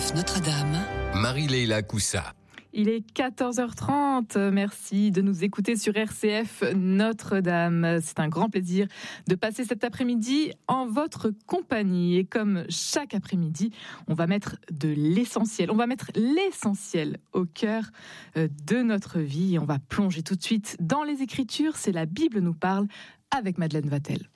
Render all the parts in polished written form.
RCF Notre-Dame. Marie-Leila Coussa. Il est 14h30. Merci de nous écouter sur RCF Notre-Dame. C'est un grand plaisir de passer cet après-midi en votre compagnie. Et comme chaque après-midi, on va mettre l'essentiel au cœur de notre vie. Et on va plonger tout de suite dans les Écritures. C'est la Bible nous parle avec Madeleine Vatel.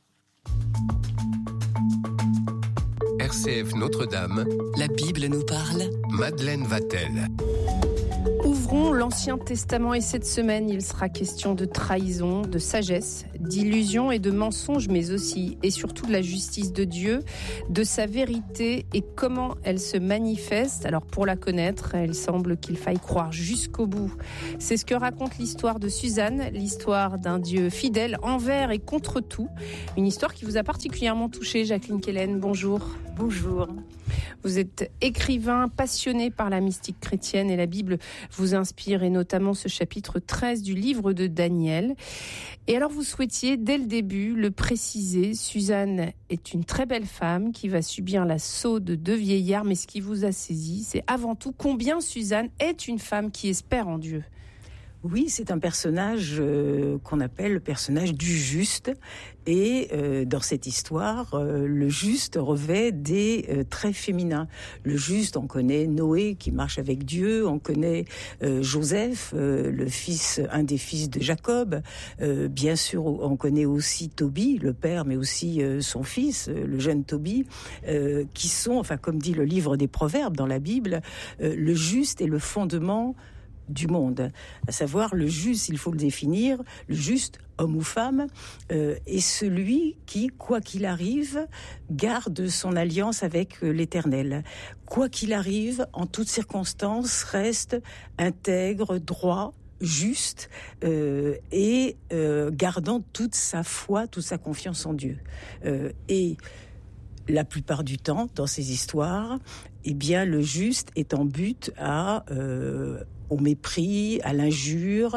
RCF Notre-Dame. La Bible nous parle. Madeleine Vatel. Ouvrons l'Ancien Testament et cette semaine, il sera question de trahison, de sagesse, d'illusion et de mensonge, mais aussi et surtout de la justice de Dieu, de sa vérité et comment elle se manifeste. Alors pour la connaître, il semble qu'il faille croire jusqu'au bout. C'est ce que raconte l'histoire de Suzanne, l'histoire d'un Dieu fidèle envers et contre tout. Une histoire qui vous a particulièrement touchée, Jacqueline Kellen. Bonjour. Bonjour. Vous êtes écrivain passionné par la mystique chrétienne et la Bible vous inspire, et notamment ce chapitre 13 du livre de Daniel. Et alors vous souhaitiez dès le début le préciser, Suzanne est une très belle femme qui va subir l'assaut de deux vieillards, mais ce qui vous a saisi, c'est avant tout combien Suzanne est une femme qui espère en Dieu. Oui, c'est un personnage qu'on appelle le personnage du juste. Et dans cette histoire, le juste revêt des traits féminins. Le juste, on connaît Noé qui marche avec Dieu, on connaît Joseph, un des fils de Jacob. Bien sûr, on connaît aussi Tobie, le père, mais aussi son fils, le jeune Tobie, qui sont, enfin comme dit le livre des Proverbes dans la Bible, le juste est le fondement du monde, à savoir le juste, il faut le définir, le juste, homme ou femme, est celui qui, quoi qu'il arrive, garde son alliance avec l'Éternel. Quoi qu'il arrive, en toutes circonstances, reste intègre, droit, juste et gardant toute sa foi, toute sa confiance en Dieu. Et la plupart du temps, dans ces histoires, eh bien, le juste est en but au mépris, à l'injure,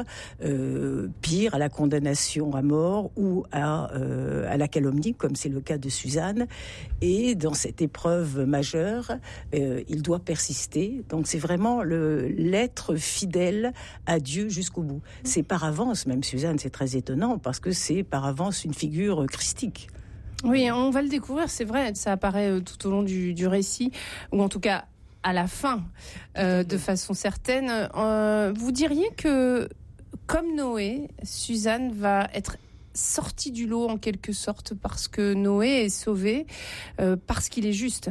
pire, à la condamnation à mort ou à la calomnie, comme c'est le cas de Suzanne. Et dans cette épreuve majeure, il doit persister. Donc c'est vraiment l'être fidèle à Dieu jusqu'au bout. C'est par avance, même Suzanne, c'est très étonnant, parce que c'est par avance une figure christique. Oui, on va le découvrir, c'est vrai, ça apparaît tout au long du récit, ou en tout cas à la fin, de façon certaine. Vous diriez que, comme Noé, Suzanne va être sortie du lot en quelque sorte, parce que Noé est sauvé, parce qu'il est juste.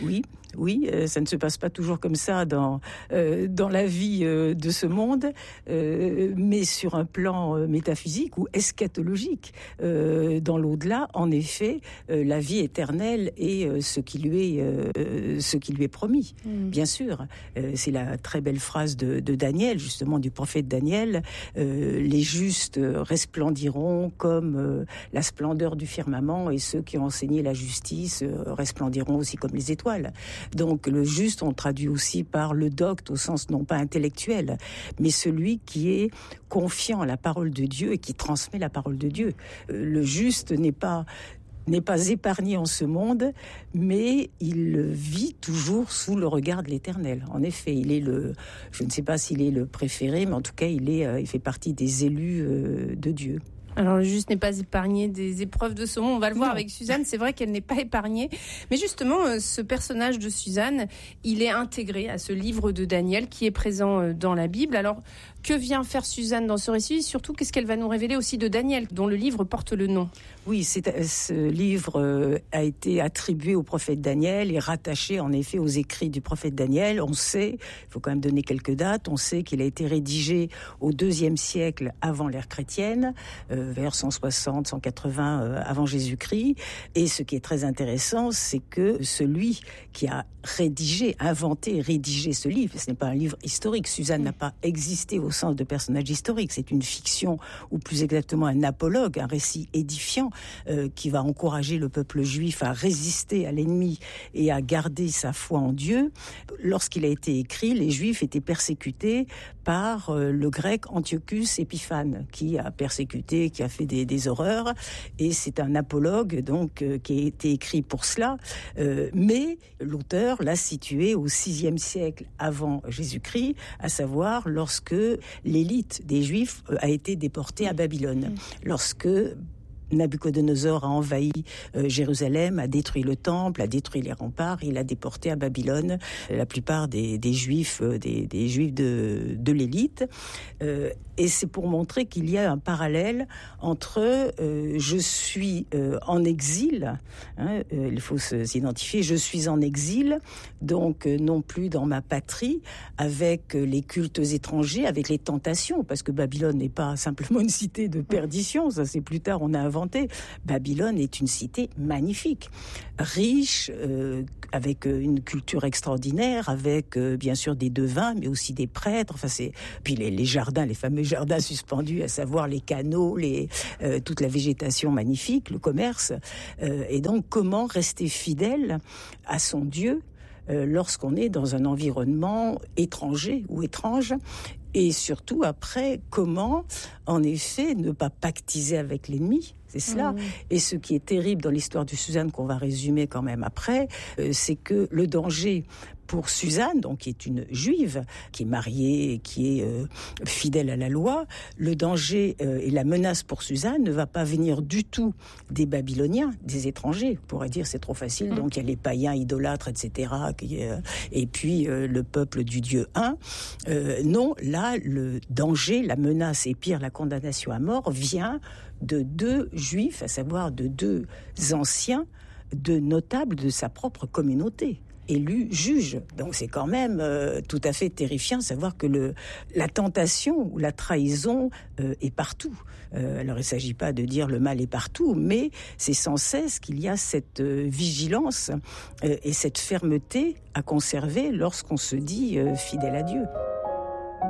Oui, ça ne se passe pas toujours comme ça dans la vie de ce monde, mais sur un plan métaphysique ou eschatologique, dans l'au-delà, en effet, la vie éternelle est ce qui lui est promis. Bien sûr, c'est la très belle phrase de Daniel, justement du prophète Daniel. Les justes resplendiront comme la splendeur du firmament, et ceux qui ont enseigné la justice resplendiront aussi comme les étoiles. Donc le juste, on traduit aussi par le docte, au sens non pas intellectuel, mais celui qui est confiant à la parole de Dieu et qui transmet la parole de Dieu. Le juste n'est pas épargné en ce monde, mais il vit toujours sous le regard de l'Éternel. En effet, je ne sais pas s'il est le préféré, mais en tout cas, il fait partie des élus de Dieu. Alors le juste n'est pas épargné des épreuves de ce monde, on va le voir avec Suzanne, c'est vrai qu'elle n'est pas épargnée. Mais justement, ce personnage de Suzanne, il est intégré à ce livre de Daniel qui est présent dans la Bible. Alors, que vient faire Suzanne dans ce récit ? Surtout, qu'est-ce qu'elle va nous révéler aussi de Daniel, dont le livre porte le nom ? Oui, ce livre a été attribué au prophète Daniel et rattaché en effet aux écrits du prophète Daniel. On sait, il faut quand même donner quelques dates, on sait qu'il a été rédigé au IIe siècle avant l'ère chrétienne, vers 160, 180 avant Jésus-Christ. Et ce qui est très intéressant, c'est que celui qui a inventé, rédigé ce livre, ce n'est pas un livre historique. Suzanne n'a pas existé au sens de personnage historique. C'est une fiction, ou plus exactement un apologue, un récit édifiant qui va encourager le peuple juif à résister à l'ennemi et à garder sa foi en Dieu. Lorsqu'il a été écrit, les Juifs étaient persécutés par le grec Antiochus Épiphane, qui a persécuté, qui a fait des horreurs, et c'est un apologue donc qui a été écrit pour cela, mais l'auteur l'a situé au VIe siècle avant Jésus-Christ, à savoir lorsque l'élite des Juifs a été déportée à Babylone, lorsque Nabuchodonosor a envahi Jérusalem, a détruit le temple, a détruit les remparts, il a déporté à Babylone la plupart des Juifs, des Juifs de l'élite. Et c'est pour montrer qu'il y a un parallèle entre je suis en exil, il faut s'identifier, je suis en exil, donc non plus dans ma patrie, avec les cultes étrangers, avec les tentations, parce que Babylone n'est pas simplement une cité de perdition, ça c'est plus tard on a inventé. Babylone est une cité magnifique, riche, avec une culture extraordinaire, avec bien sûr des devins, mais aussi des prêtres. Enfin, puis les jardins, les fameux jardins suspendus, à savoir les canaux, toute la végétation magnifique, le commerce. Et donc, comment rester fidèle à son Dieu lorsqu'on est dans un environnement étranger ou étrange? Et surtout, après, comment, en effet, ne pas pactiser avec l'ennemi? C'est cela. Et ce qui est terrible dans l'histoire de Suzanne, qu'on va résumer quand même après, c'est que le danger pour Suzanne, donc qui est une juive, qui est mariée, qui est fidèle à la loi, le danger et la menace pour Suzanne ne va pas venir du tout des Babyloniens, des étrangers. On pourrait dire c'est trop facile, donc il y a les païens idolâtres, etc. Et puis le peuple du Dieu un. Non, là, le danger, la menace et pire, la condamnation à mort vient de deux juifs, à savoir de deux anciens, de notables de sa propre communauté, élus juges. Donc c'est quand même tout à fait terrifiant de savoir que la tentation ou la trahison est partout. Alors il ne s'agit pas de dire le mal est partout, mais c'est sans cesse qu'il y a cette vigilance et cette fermeté à conserver lorsqu'on se dit fidèle à Dieu.